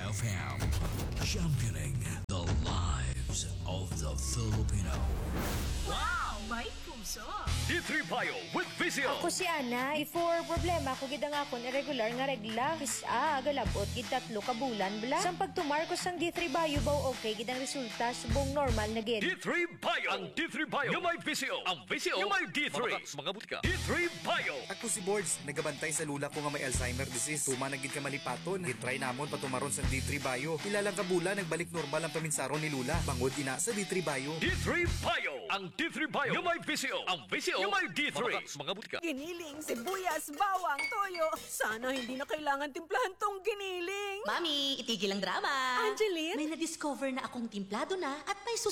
FM. Championing the lives of the Filipino. Wow! May puso! D3 Bio with Vizio. Ako si Ana, before problema ko gid nga akon irregular nga regla. Kisa agalabot gid 3 ka bulan bla. Sang pagtumarkos sang D3 Bio baw okay gid ang resulta subong normal na gid. D3 Bio. Ang D3 Bio yung may Vizio. Ang Vizio yung may D3. Mga butika. D3 Bio. Ako si Boards, nagabantay sa lula ko nga may Alzheimer disease. Tuma nagid ka malipaton. Gitry namon patumaron sa D3 Bio. Ilalang kabula nagbalik normal ang paminsaron ni Lula. Bangod ina sa D3 Bio. D3 Bio. Ang D3 Bio yung may Vizio. Ang Vizio yung may D3. Mga butika. Giniling, sibuyas, bawang, toyo. Sana hindi na kailangan timplahan tong giniling. Mami, itigil ang drama. Angeline? May na-discover na akong timplado na at may